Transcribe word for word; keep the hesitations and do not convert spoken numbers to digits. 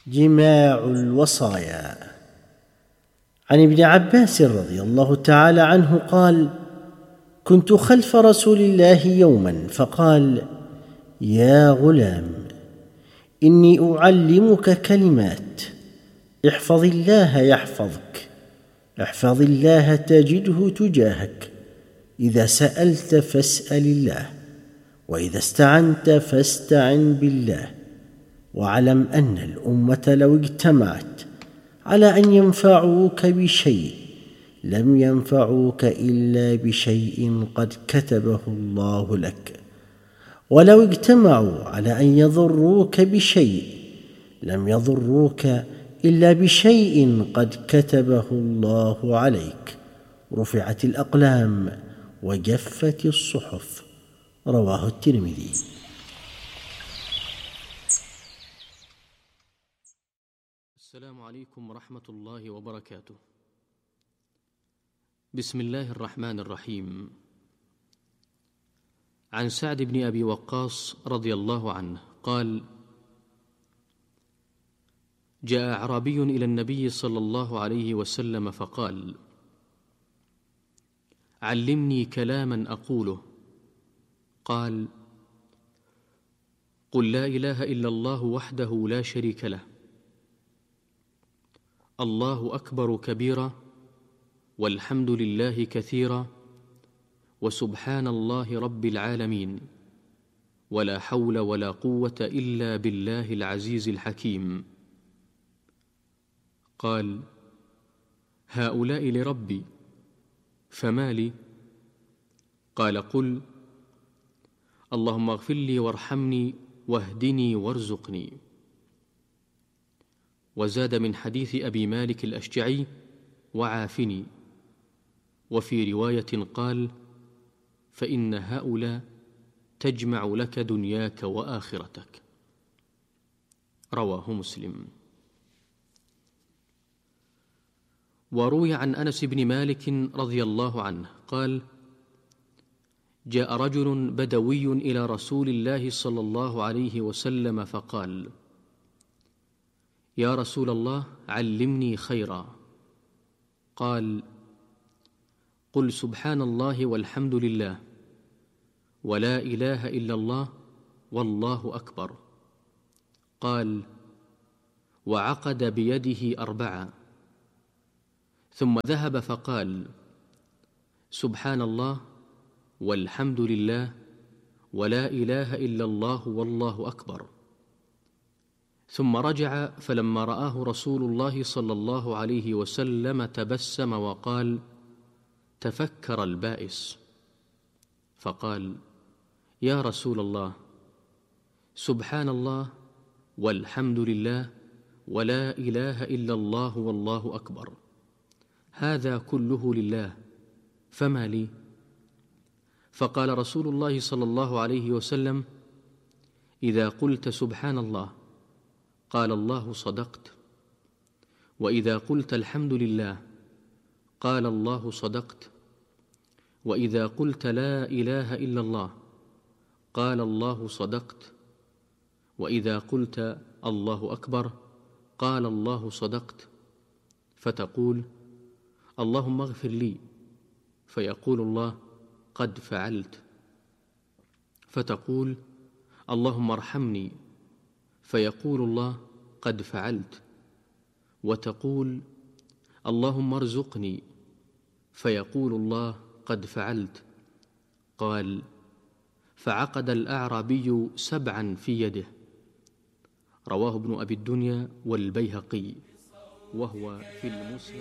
جماع الوصايا. عن ابن عباس رضي الله تعالى عنه قال: كنت خلف رسول الله يوما فقال: يا غلام، إني أعلمك كلمات، احفظ الله يحفظك، احفظ الله تجده تجاهك، إذا سألت فاسأل الله، وإذا استعنت فاستعن بالله، واعلم أن الأمة لو اجتمعت على أن ينفعوك بشيء لم ينفعوك إلا بشيء قد كتبه الله لك، ولو اجتمعوا على أن يضروك بشيء لم يضروك إلا بشيء قد كتبه الله عليك. رفعت الأقلام وجفت الصحف. رواه الترمذي. السلام عليكم ورحمة الله وبركاته. بسم الله الرحمن الرحيم. عن سعد بن أبي وقاص رضي الله عنه قال: جاء أعرابي إلى النبي صلى الله عليه وسلم فقال: علمني كلاما أقوله. قال: قل لا إله إلا الله وحده لا شريك له، الله أكبر كبيرا، والحمد لله كثيرا، وسبحان الله رب العالمين، ولا حول ولا قوة إلا بالله العزيز الحكيم. قال: هؤلاء لربي، فما لي؟ قال: قل: اللهم اغفر لي وارحمني واهدني وارزقني. وزاد من حديث أبي مالك الأشجعي: وعافني. وفي رواية قال: فإن هؤلاء تجمع لك دنياك وآخرتك. رواه مسلم. وروي عن أنس بن مالك رضي الله عنه قال: جاء رجل بدوي إلى رسول الله صلى الله عليه وسلم فقال: يا رسول الله، علمني خيرا. قال: قل سبحان الله والحمد لله، ولا إله إلا الله، والله أكبر. قال: وعقد بيده أربعة، ثم ذهب فقال: سبحان الله والحمد لله ولا إله إلا الله والله أكبر. ثم رجع، فلما رآه رسول الله صلى الله عليه وسلم تبسم وقال: تفكر البائس. فقال: يا رسول الله، سبحان الله والحمد لله ولا إله إلا الله والله أكبر، هذا كله لله، فما لي؟ فقال رسول الله صلى الله عليه وسلم: إذا قلت سبحان الله قال الله صدقت، وإذا قلت الحمد لله قال الله صدقت، وإذا قلت لا إله إلا الله قال الله صدقت، وإذا قلت الله أكبر قال الله صدقت. فتقول: اللهم اغفر لي، فيقول الله: قد فعلت. فتقول: اللهم ارحمني، فيقول الله: قد فعلت. وتقول: اللهم ارزقني، فيقول الله: قد فعلت. قال: فعقد الأعرابي سبعا في يده. رواه ابن أبي الدنيا والبيهقي، وهو في المسند.